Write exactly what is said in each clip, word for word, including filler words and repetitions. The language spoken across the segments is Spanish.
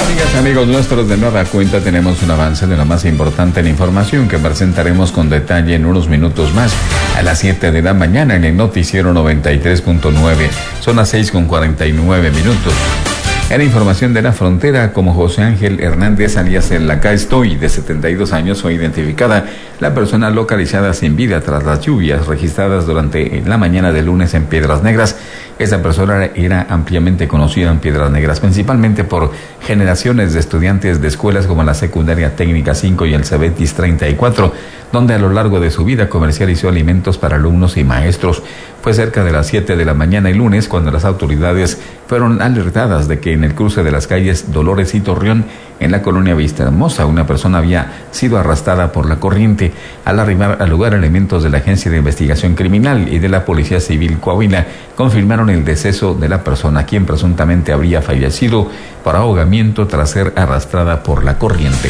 Amigas, amigos nuestros, de nueva cuenta tenemos un avance de la más importante en información que presentaremos con detalle en unos minutos más a las siete de la mañana en el noticiero noventa y tres punto nueve. Son las seis con cuarenta y nueve minutos. En la información de la frontera, como José Ángel Hernández, alias el Acá Estoy, de setenta y dos años, fue identificada la persona localizada sin vida tras las lluvias registradas durante la mañana del lunes en Piedras Negras. Esa persona era ampliamente conocida en Piedras Negras, principalmente por generaciones de estudiantes de escuelas como la Secundaria Técnica cinco y el Cebetis treinta y cuatro, donde a lo largo de su vida comercializó alimentos para alumnos y maestros. Fue cerca de las siete de la mañana el lunes cuando las autoridades fueron alertadas de que en el cruce de las calles Dolores y Torreón, en la colonia Vista Hermosa, una persona había sido arrastrada por la corriente. Al arribar al lugar, elementos de la Agencia de Investigación Criminal y de la Policía Civil Coahuila confirmaron el deceso de la persona, quien presuntamente habría fallecido por ahogamiento tras ser arrastrada por la corriente.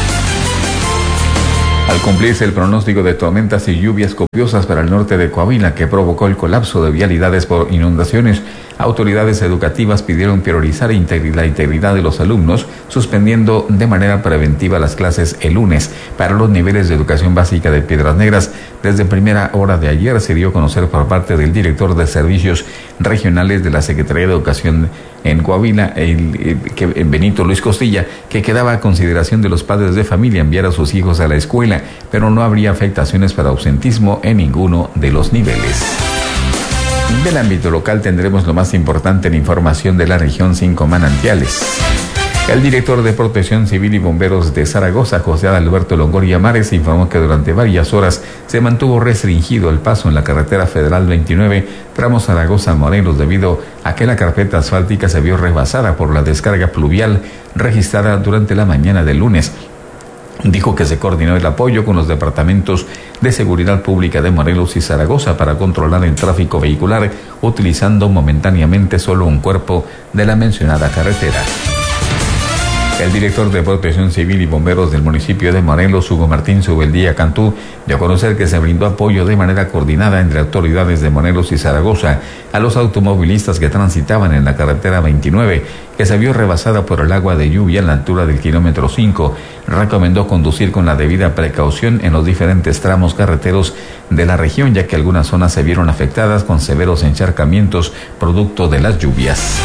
Al cumplirse el pronóstico de tormentas y lluvias copiosas para el norte de Coahuila, que provocó el colapso de vialidades por inundaciones, autoridades educativas pidieron priorizar la integridad de los alumnos, suspendiendo de manera preventiva las clases el lunes para los niveles de educación básica de Piedras Negras. Desde primera hora de ayer se dio a conocer por parte del director de Servicios Regionales de la Secretaría de Educación en Coahuila, el, que, Benito Luis Costilla, que quedaba a consideración de los padres de familia enviar a sus hijos a la escuela, pero no habría afectaciones para ausentismo en ninguno de los niveles. Del ámbito local tendremos lo más importante en información de la región Cinco Manantiales. El director de Protección Civil y Bomberos de Zaragoza, José Alberto Longoria Mares, informó que durante varias horas se mantuvo restringido el paso en la carretera federal veintinueve, tramo Zaragoza-Morelos, debido a que la carpeta asfáltica se vio rebasada por la descarga pluvial registrada durante la mañana del lunes. Dijo que se coordinó el apoyo con los departamentos de seguridad pública de Morelos y Zaragoza para controlar el tráfico vehicular, utilizando momentáneamente solo un cuerpo de la mencionada carretera. El director de Protección Civil y Bomberos del municipio de Morelos, Hugo Martín Subeldía Cantú, dio a conocer que se brindó apoyo de manera coordinada entre autoridades de Morelos y Zaragoza a los automovilistas que transitaban en la carretera veintinueve, que se vio rebasada por el agua de lluvia en la altura del kilómetro cinco. Recomendó conducir con la debida precaución en los diferentes tramos carreteros de la región, ya que algunas zonas se vieron afectadas con severos encharcamientos producto de las lluvias.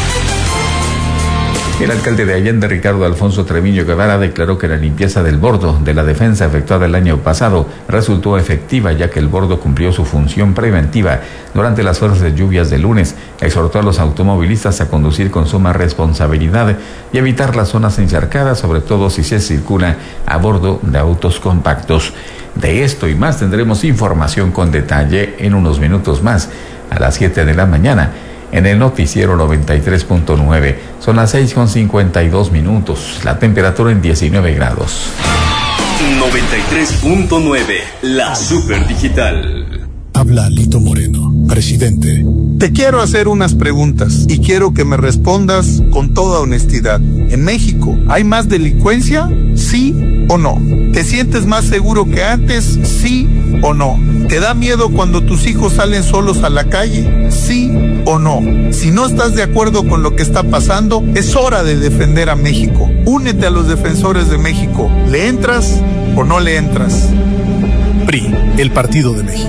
El alcalde de Allende, Ricardo Alfonso Treviño Guevara, declaró que la limpieza del bordo de la defensa efectuada el año pasado resultó efectiva, ya que el bordo cumplió su función preventiva durante las fuertes lluvias del lunes. Exhortó a los automovilistas a conducir con suma responsabilidad y evitar las zonas encharcadas, sobre todo si se circula a bordo de autos compactos. De esto y más tendremos información con detalle en unos minutos más, a las siete de la mañana. En el noticiero noventa y tres punto nueve. Son las seis con cincuenta y dos minutos. La temperatura en diecinueve grados. noventa y tres punto nueve. La Super Digital. Habla Lito Moreno, presidente. Te quiero hacer unas preguntas y quiero que me respondas con toda honestidad. ¿En México hay más delincuencia? ¿Sí o no? ¿Te sientes más seguro que antes? ¿Sí o no? ¿Te da miedo cuando tus hijos salen solos a la calle? ¿Sí o no? Si no estás de acuerdo con lo que está pasando, es hora de defender a México. Únete a los defensores de México. ¿Le entras o no le entras? P R I, el Partido de México.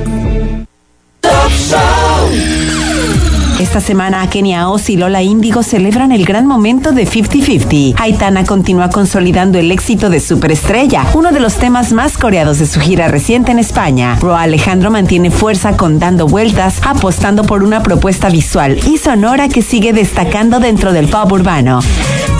Esta semana Kenia Oz y Lola Índigo celebran el gran momento de cincuenta cincuenta. Aitana continúa consolidando el éxito de Superestrella, uno de los temas más coreados de su gira reciente en España. Ro Alejandro mantiene fuerza con Dando Vueltas, apostando por una propuesta visual y sonora que sigue destacando dentro del pop urbano.